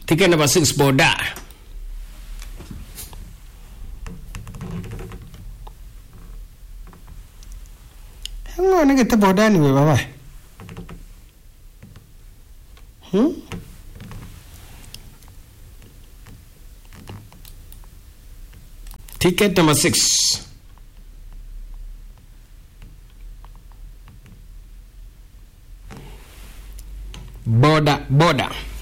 Ticket number 6, Boda. Hang on, I get the Boda anyway, bye. Ticket number 6. Boda.